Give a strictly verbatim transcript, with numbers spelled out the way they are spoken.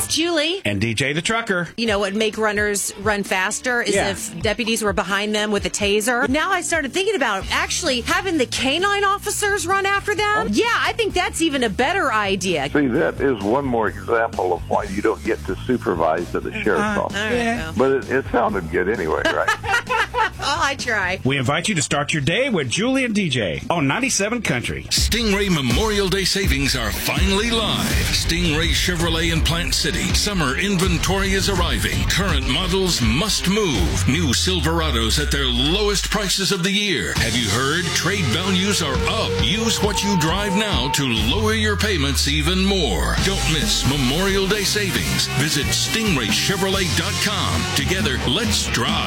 Julie. And D J the Trucker. You know what make runners run faster is Yeah. if deputies were behind them with a taser. Now I started thinking about actually having the canine officers run after them. Yeah, I think that's even a better idea. See, that is one more example of why you don't get to supervise at the sheriff's Uh, office. all right, well. But it, it sounded good anyway, right? Oh, I try. We invite you to start your day with Julie and D J on ninety-seven Country. Stingray Memorial Day savings are finally live. Stingray Chevrolet in Plant City. Summer inventory is arriving. Current models must move. New Silverados at their lowest prices of the year. Have you heard? Trade values are up. Use what you drive now to lower your payments even more. Don't miss Memorial Day savings. Visit stingray chevrolet dot com. Together, let's drive.